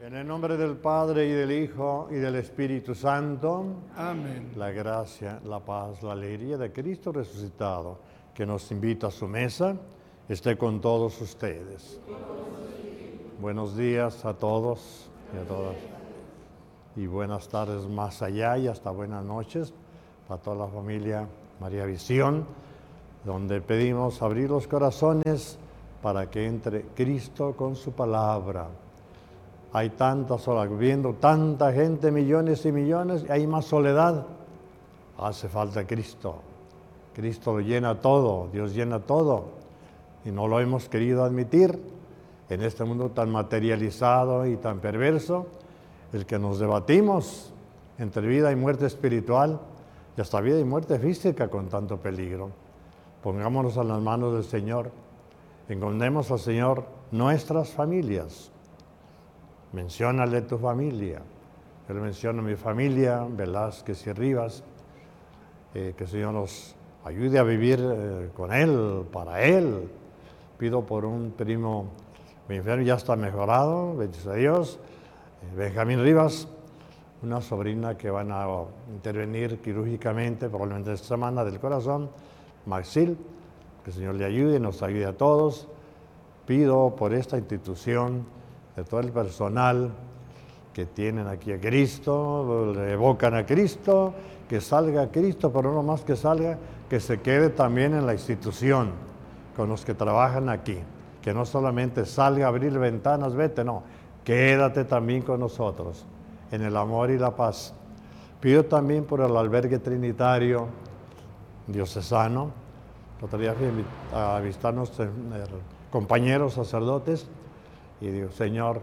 En el nombre del Padre, y del Hijo, y del Espíritu Santo. Amén. La gracia, la paz, la alegría de Cristo resucitado, que nos invita a su mesa, esté con todos ustedes. Buenos días a todos y a todas. Y buenas tardes más allá y hasta buenas noches para toda la familia María Visión, donde pedimos abrir los corazones para que entre Cristo con su palabra. Hay tantas horas, viendo tanta gente, millones y millones, y hay más soledad. Hace falta Cristo. Cristo lo llena todo, Dios llena todo. Y no lo hemos querido admitir en este mundo tan materializado y tan perverso, el que nos debatimos entre vida y muerte espiritual, y hasta vida y muerte física con tanto peligro. Pongámonos en las manos del Señor, encomendemos al Señor nuestras familias. Menciónale tu familia. Yo le menciono mi familia, Velázquez y Rivas, que el Señor nos ayude a vivir con Él, para Él. Pido por un primo, mi enfermo ya está mejorado, bendice a Dios, Benjamín Rivas, una sobrina que van a intervenir quirúrgicamente, probablemente esta semana, del corazón, Maxil, que el Señor le ayude y nos ayude a todos. Pido por esta institución, de todo el personal que tienen aquí a Cristo, le evocan a Cristo, que salga Cristo, pero no más que salga, que se quede también en la institución, con los que trabajan aquí, que no solamente salga a abrir ventanas, vete, no, quédate también con nosotros, en el amor y la paz. Pido también por el albergue trinitario diocesano. Otro día fui a visitar a nuestros compañeros sacerdotes, y digo, Señor,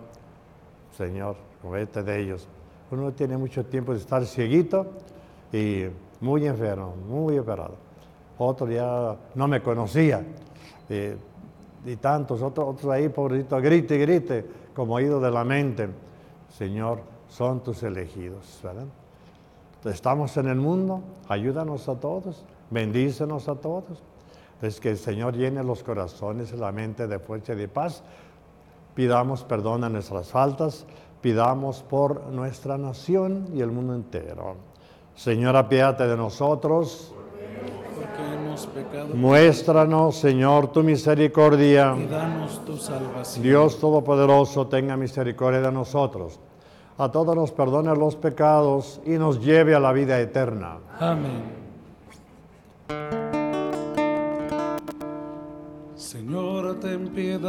vete de ellos. Uno tiene mucho tiempo de estar cieguito y muy enfermo, muy operado. Otro ya no me conocía. Y tantos, otros ahí, pobrecito, grite, como oído de la mente. Señor, son tus elegidos, ¿verdad? Estamos en el mundo, ayúdanos a todos, bendícenos a todos. Entonces, que el Señor llene los corazones y la mente de fuerza y de paz. Pidamos perdón a nuestras faltas, pidamos por nuestra nación y el mundo entero. Señor, apiádate de nosotros. Porque hemos pecado. Muéstranos, Señor, tu misericordia. Y danos tu salvación. Dios Todopoderoso, tenga misericordia de nosotros. A todos nos perdone los pecados y nos lleve a la vida eterna. Amén. Señor, ten piedad.